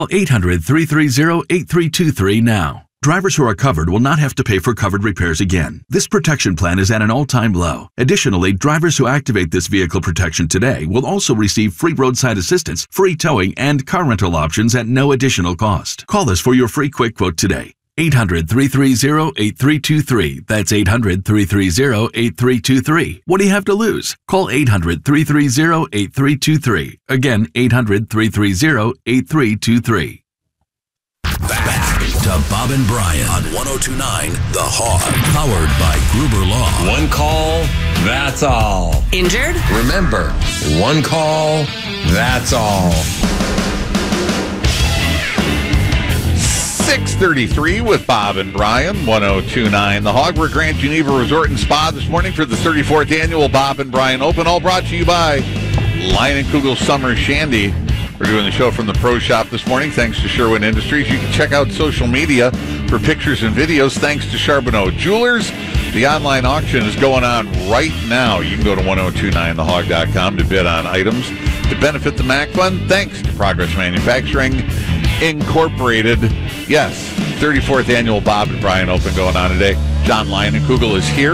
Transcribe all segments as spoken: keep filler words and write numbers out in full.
eight hundred, three three zero, eight three two three now. Drivers who are covered will not have to pay for covered repairs again. This protection plan is at an all-time low. Additionally, drivers who activate this vehicle protection today will also receive free roadside assistance, free towing, and car rental options at no additional cost. Call us for your free quick quote today. eight hundred, three three zero, eight three two three. That's eight hundred, three three zero, eight three two three. What do you have to lose? Call eight hundred, three three zero, eight three two three. Again, eight hundred, three three zero, eight three two three. Back to Bob and Brian on one oh two point nine The Hog, powered by Gruber Law. One call, that's all. Injured? Remember, one call, that's all. six thirty-three with Bob and Brian, one oh two point nine The Hog. We're at Grand Geneva Resort and Spa this morning for the thirty-fourth annual Bob and Brian Open, all brought to you by Lion and Kugel Summer Shandy. We're doing the show from the Pro Shop this morning, thanks to Sherwin Industries. You can check out social media for pictures and videos, thanks to Charbonneau Jewelers. The online auction is going on right now. You can go to ten twenty-nine the hog dot com to bid on items to benefit the MAC Fund, thanks to Progress Manufacturing Incorporated. Yes, thirty-fourth annual Bob and Brian Open going on today. John Lion and Kugel is here.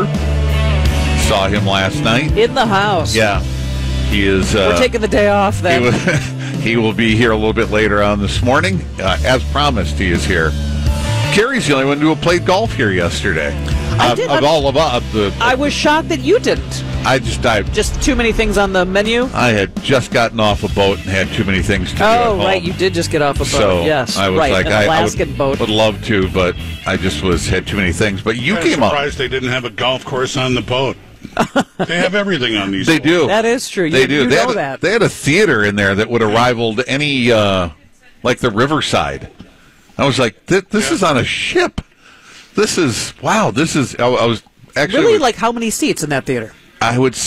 Saw him last night. In the house. Yeah. He is... Uh, We're taking the day off then. He was, He will be here a little bit later on this morning. Uh, as promised, he is here. Carrie's the only one who played golf here yesterday. I Uh, did, of all of us, the, I was shocked that you didn't. I just I, Just too many things on the menu? I had just gotten off a boat and had too many things to do at Oh, home. right. You did just get off a boat. So yes. I was right. like, an I, Alaskan I would, boat. would love to, but I just was had too many things. But you I'm came up. surprised they didn't have a golf course on the boat. They have everything on these. They boats. do. That is true. They you, do. You they, know had a, that. they had a theater in there that would have rivaled any, uh, like the Riverside. I was like, this, this Yeah. is on a ship. This is, wow, this is, I, I was actually. Really? was, Like how many seats in that theater? I would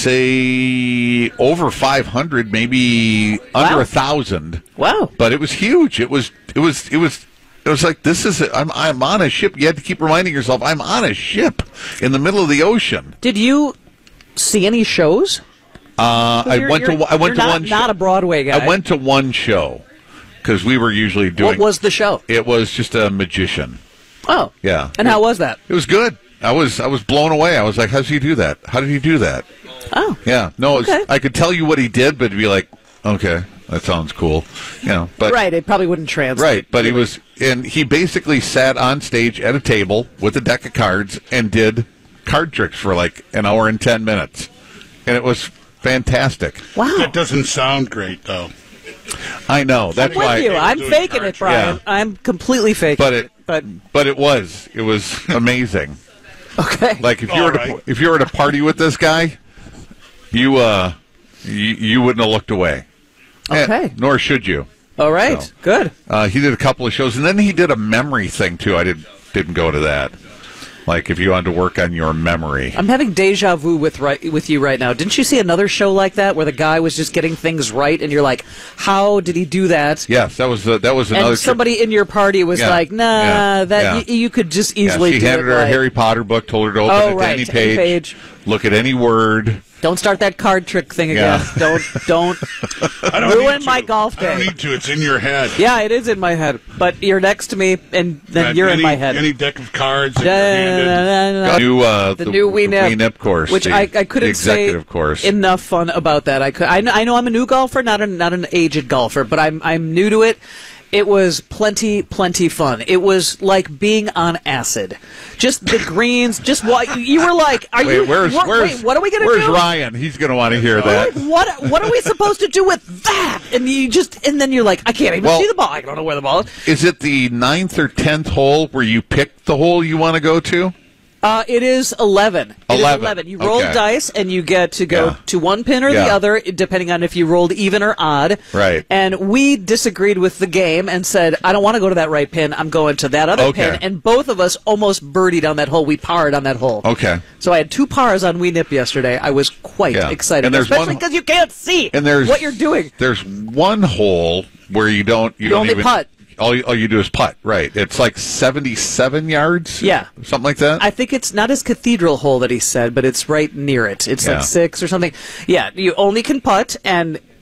say over five hundred, maybe Wow. under a thousand. Wow. But it was huge. It was, it was, it was, it was like, this is, a, I'm, I'm on a ship. You had to keep reminding yourself, I'm on a ship in the middle of the ocean. Did you see any shows? Uh, I You're- went to, you're- I went you're to not, one show. Not a Broadway guy. I went to one show because we were usually doing. What was the show? It was just a magician. Oh. Yeah. And how was that? It was good. I was I was blown away. I was like, how does he do that? How did he do that? Oh. Yeah. No, it was, Okay. I could tell you what he did, but it'd be like, okay, that sounds cool. You know, but Right. It probably wouldn't translate. right. But he was, and he basically sat on stage at a table with a deck of cards and did card tricks for like an hour and ten minutes, and it was fantastic. Wow. That doesn't sound great, though. I know. That's I'm with why. you. I'm doing faking card it, Brian. Yeah. I'm completely faking But it, But but it was, it was amazing. okay. Like if you All were to, right. if you were at a party with this guy, you uh, you, you wouldn't have looked away. Okay. And, nor should you. All right. So. Good. Uh, he did a couple of shows, and then he did a memory thing too. I didn't didn't go to that. Like if you wanted to work on your memory. I'm having deja vu with right with you right now. Didn't you see another show like that where the guy was just getting things right, and you're like, how did he do that? Yes, that was the, that was another. And somebody in your party was Yeah. like, nah, Yeah. that Yeah. y- you could just yeah, easily she do handed it her a right. Harry Potter book, told her to open Oh, it to right, any to any page, page. look at any word. Don't start that card trick thing again. Yeah. Don't don't I don't ruin need my to. golf I don't day. need to. It's in your head. Yeah, it is in my head. But you're next to me, and then That you're any, in my head. Any deck of cards that Da- you're handed. da- da- da- New, uh, the, new Wee Nip, Nip course, which the- I, I couldn't the executive say course. enough fun about that. I could. I know, I know I'm a new golfer, not a, not an aged golfer, but I'm I'm new to it. It was plenty, plenty fun. It was like being on acid. Just the greens, just what you were like. Are Wait, you? where's what, where's wait, what are we gonna where's do? Ryan? He's going to want to hear that. Like, what what are we supposed to do with that? And you just and then you're like, I can't even Well- see the ball. I don't know where the ball is. Is it the ninth or tenth hole where you pick the hole you want to go to? Uh, it is eleven. It is eleven. eleven. You roll Okay. dice, and you get to go Yeah. to one pin or the Yeah. other, depending on if you rolled even or odd. Right. And we disagreed with the game and said, I don't want to go to that right pin. I'm going to that other Okay. pin. And both of us almost birdied on that hole. We parred on that hole. Okay. So I had two pars on Wee Nip yesterday. I was quite Yeah. excited, And there's especially one- because you can't see And there's what you're doing. There's one hole where you don't you, You don't only even putt. All you, all you do is putt. Right. It's like seventy-seven yards. Yeah. Something like that. I think it's not his cathedral hole that he said, but it's right near it. It's Yeah. like six or something. Yeah, you only can putt, and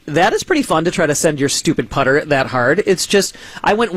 that is pretty fun to try to send your stupid putter that hard. It's just I went